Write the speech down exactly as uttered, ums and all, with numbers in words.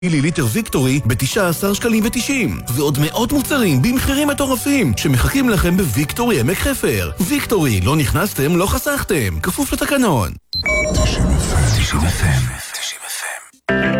מיליליטר ויקטורי ב-תשעה עשר שקלים ותשעים, ועוד מאות מוצרים במחירים מטורפים שמחכים לכם בוויקטורי עמק חפר. ויקטורי, לא נכנסתם, לא חסכתם, כפוף לתקנון. תשעים אף אם